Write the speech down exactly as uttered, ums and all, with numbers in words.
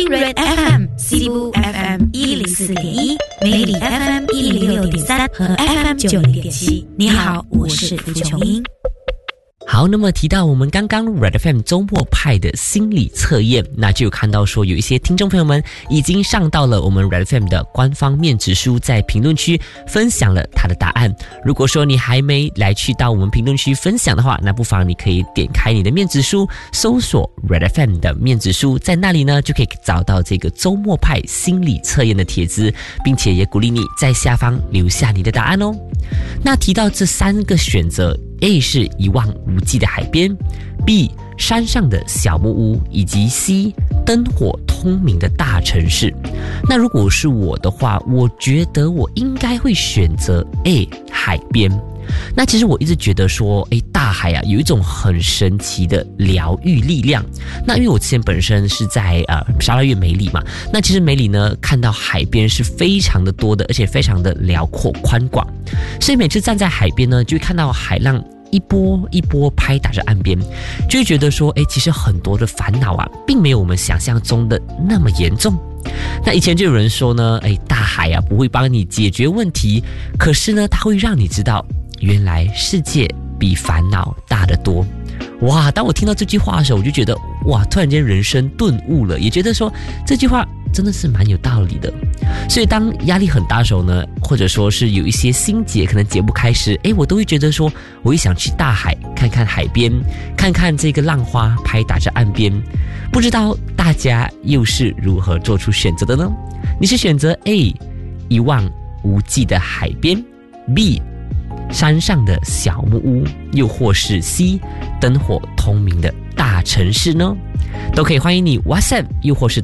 Red F M、西部 F M 一零四点一、美里 F M 一零六点三和 F M 九零点七。你好，我是胡琼英。 好，那么提到我们刚刚 Red F M 周末派的心理测验，那就有看到说有一些听众朋友们已经上到了我们 Red F M 的官方面子书，在评论区分享了他的答案。如果说你还没来去到我们评论区分享的话，那不妨你可以点开你的面子书，搜索 Red F M 的面子书，在那里呢就可以找到这个周末派心理测验的帖子，并且也鼓励你在下方留下你的答案哦。那提到这三个选择， A 是一望无际的海边， B 山上的小木屋，以及 C 灯火通明的大城市。那如果是我的话，我觉得我应该会选择 A 海边。那其实我一直觉得说，诶，大海啊有一种很神奇的疗愈力量。那因为我之前本身是在呃沙拉越梅里嘛，那其实梅里呢看到海边是非常的多的，而且非常的辽阔宽广，所以每次站在海边呢，就会看到海浪一波一波拍打着岸边，就会觉得说，诶，其实很多的烦恼啊，并没有我们想象中的那么严重。那以前就有人说呢，诶，大海啊不会帮你解决问题，可是呢，它会让你知道，原来世界比烦恼大得多。哇，当我听到这句话的时候，我就觉得哇，突然间人生顿悟了，也觉得说这句话真的是蛮有道理的。所以当压力很大的时候呢，或者说是有一些心结可能解不开时，诶，我都会觉得说，我会想去大海看看海边，看看这个浪花拍打着岸边。不知道大家又是如何做出选择的呢？你是选择 A 一望无际的海边， B 山上的小木屋，又或是 C 灯火通明的大城市呢？都可以欢迎你 WhatsApp 又或是